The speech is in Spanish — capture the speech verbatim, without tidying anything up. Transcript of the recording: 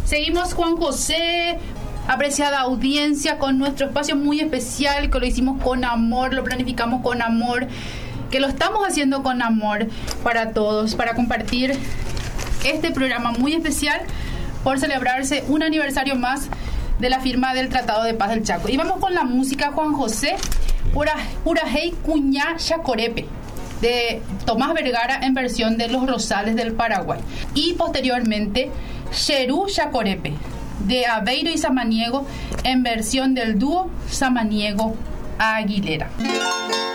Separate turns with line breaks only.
Seguimos, Juan José, apreciada audiencia, con nuestro espacio muy especial, que lo hicimos con amor, lo planificamos con amor, que lo estamos haciendo con amor para todos, para compartir este programa muy especial por celebrarse un aniversario más de la firma del Tratado de Paz del Chaco. Y vamos con la música, Juan José, Purajey Cuñá Chacorepe, de Tomás Vergara, en versión de Los Rosales del Paraguay. Y posteriormente, Xerú Chacorepe, de Aveiro y Samaniego, en versión del dúo Samaniego Aguilera.